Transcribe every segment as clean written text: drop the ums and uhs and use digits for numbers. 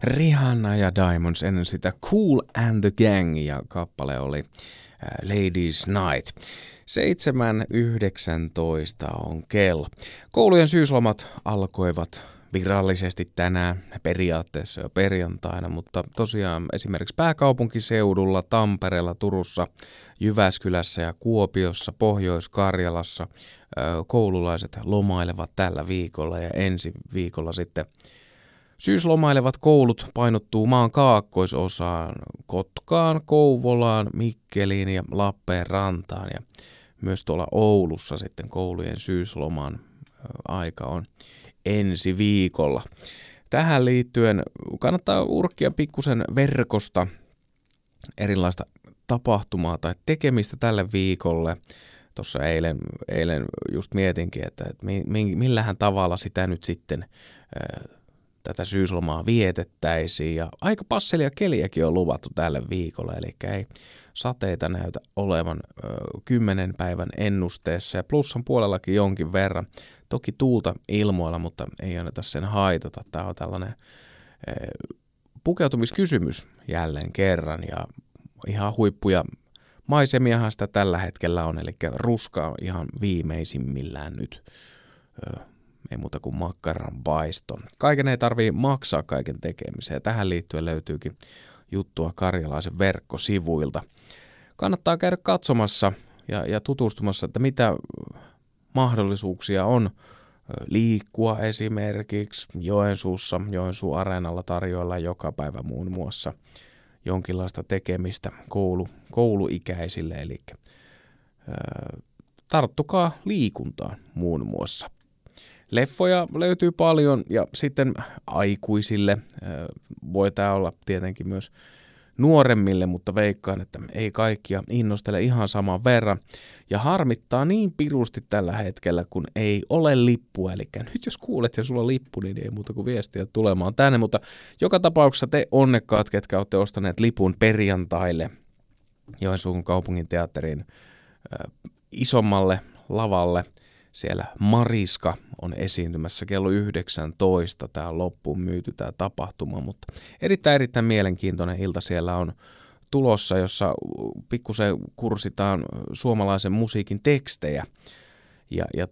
Rihanna ja Diamonds, ennen sitä Kool and the Gang ja kappale oli Ladies Night. 7.19 on kello. Koulujen syyslomat alkoivat virallisesti tänään, periaatteessa jo perjantaina, mutta tosiaan esimerkiksi pääkaupunkiseudulla, Tampereella, Turussa, Jyväskylässä ja Kuopiossa, Pohjois-Karjalassa koululaiset lomailevat tällä viikolla ja ensi viikolla sitten syyslomailevat koulut painottuu maan kaakkoisosaan, Kotkaan, Kouvolaan, Mikkeliin ja Lappeenrantaan ja myös tuolla Oulussa sitten koulujen syysloman aika on ensi viikolla. Tähän liittyen kannattaa urkkia pikkusen verkosta erilaista tapahtumaa tai tekemistä tälle viikolle. Tuossa eilen just mietinkin, että millähän tavalla sitä nyt sitten tätä syyslomaa vietettäisiin. Ja aika passelia keliäkin on luvattu tälle viikolle, eli ei sateita näytä olevan 10 päivän ennusteessa ja plussan puolellakin jonkin verran. Toki tuulta ilmoilla, mutta ei anneta sen haitata. Tämä on tällainen pukeutumiskysymys jälleen kerran ja ihan huippuja maisemiahan sitä tällä hetkellä on, eli ruska on ihan viimeisimmillään nyt. Ei muuta kuin makkaran paisto. Kaiken ei tarvii maksaa kaiken tekemiseen. Tähän liittyen löytyykin juttua Karjalaisen verkkosivuilta. Kannattaa käydä katsomassa ja tutustumassa, että mitä mahdollisuuksia on liikkua esimerkiksi Joensuussa. Joensuun areenalla tarjoilla joka päivä muun muassa jonkinlaista tekemistä kouluikäisille, eli tarttukaa liikuntaan muun muassa. Leffoja löytyy paljon ja sitten aikuisille voi tämä olla tietenkin myös nuoremmille, mutta veikkaan, että ei kaikkia innostele ihan saman verran. Ja harmittaa niin pirusti tällä hetkellä, kun ei ole lippua. Eli nyt jos kuulet ja sulla on lippu, niin ei muuta kuin viestiä tulemaan tänne. Mutta joka tapauksessa te onnekkaat, ketkä olette ostaneet lipun perjantaille Joensuun kaupungin teatterin isommalle lavalle. Siellä Mariska on esiintymässä kello 19. Tämä on loppuun myyty tämä tapahtuma, mutta erittäin mielenkiintoinen ilta siellä on tulossa, jossa pikkusen kurssitaan suomalaisen musiikin tekstejä ja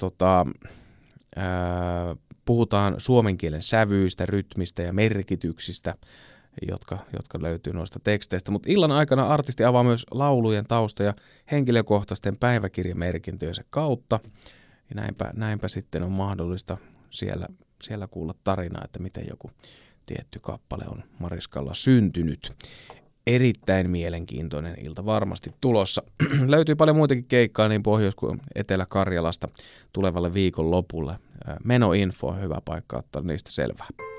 puhutaan suomen kielen sävyistä, rytmistä ja merkityksistä, jotka löytyy noista teksteistä. Mutta illan aikana artisti avaa myös laulujen taustoja henkilökohtaisten päiväkirjamerkintöjensä kautta. Ja näinpä sitten on mahdollista siellä kuulla tarinaa, että miten joku tietty kappale on Mariskalla syntynyt. Erittäin mielenkiintoinen ilta varmasti tulossa. Löytyy paljon muitakin keikkaa niin Pohjois- kuin Etelä-Karjalasta tulevalle viikon lopulle. Menoinfo on hyvä paikka ottaa niistä selvää.